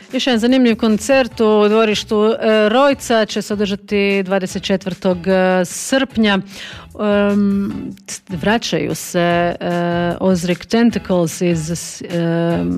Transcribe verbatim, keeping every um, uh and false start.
Još jedan zanimljiv koncert u dvorištu Rojca će se održati dvadeset četvrtog srpnja. Um, vraćaju se uh, Ozric Tentacles iz um,